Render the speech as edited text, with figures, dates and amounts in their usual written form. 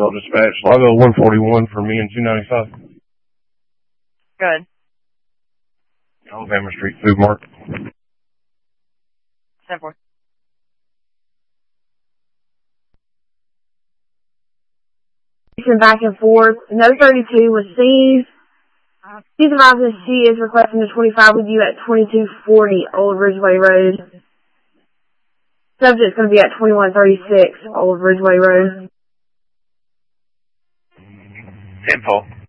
Nashville Dispatch. Lago 141 for me and 295. Good. Alabama Street Food Mart. 10-4. Back and forth. Another 32 was seized. She's advising she is requesting the 25 with you at 2240 Old Ridgeway Road. Subject's going to be at 2136 Old Ridgeway Road. 10-4.